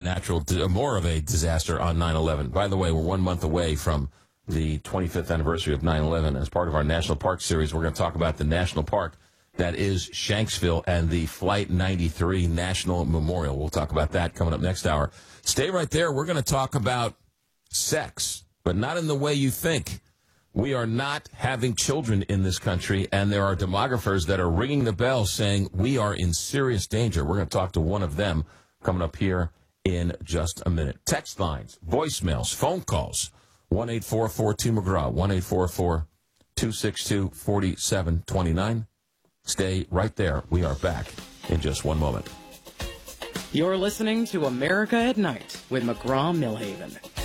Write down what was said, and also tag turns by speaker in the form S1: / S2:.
S1: more of a disaster on 9/11. By the way, we're 1 month away from the 25th anniversary of 9/11. As part of our National Park series, we're going to talk about the national park that is Shanksville and the Flight 93 National Memorial. We'll talk about that coming up next hour. Stay right there. We're going to talk about sex, but not in the way you think. We are not having children in this country, and there are demographers that are ringing the bell saying we are in serious danger. We're going to talk to one of them coming up here in just a minute. Text lines, voicemails, phone calls, 1-844-2-McGraw, 1-844-262-4729. Stay right there. We are back in just one moment.
S2: You're listening to America at Night with McGraw-Milhaven.